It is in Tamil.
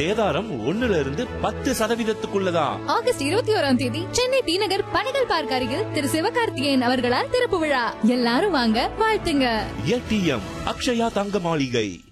சேதாரம் 1% ஆகஸ்ட் 21 சென்னை டி நகர் பணிகள் பார்க்க அருகில் திரு சிவகார்த்திகேயன் அவர்களால் திறப்பு விழா. எல்லாரும் வாங்க, வாழ்த்துங்க. ஏடிஎம் அக்ஷயா தங்க மாளிகை.